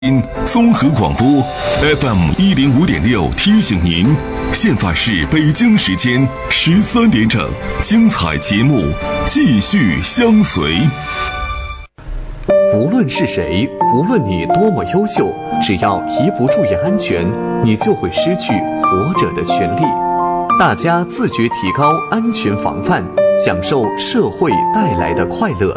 综合广播 FM105.6提醒您，现在是北京时间13点整，精彩节目继续相随。 无论是谁，无论你多么优秀，只要一不注意安全，你就会失去活着的权利。大家自觉提高安全防范，享受社会带来的快乐。